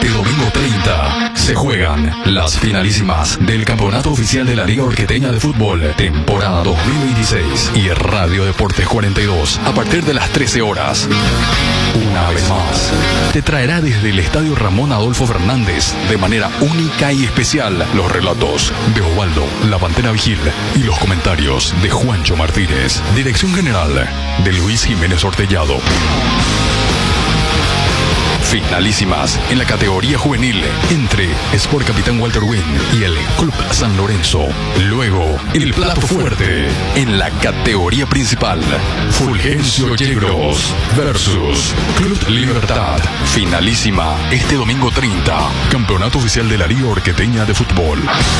Este domingo 30 se juegan las finalísimas del Campeonato Oficial de la Liga Orqueteña de Fútbol, temporada 2026, y Radio Deportes 42, a partir de las 13 horas. Una vez más, te traerá desde el Estadio Ramón Adolfo Fernández, de manera única y especial, los relatos de Osvaldo, la Pantera Vigil, y los comentarios de Juancho Martínez. Dirección general de Luis Jiménez Ortellado. Finalísimas en la categoría juvenil entre Sport Capitán Walter Wynn y el Club San Lorenzo. Luego, el plato fuerte en la categoría principal, Fulgencio Yegros versus Club Libertad. Finalísima este domingo 30, Campeonato Oficial de la Liga Orqueteña de Fútbol.